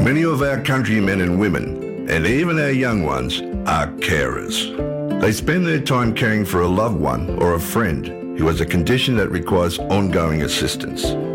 Many of our countrymen and women, and even our young ones, are carers. They spend their time caring for a loved one or a friend who has a condition that requires ongoing assistance.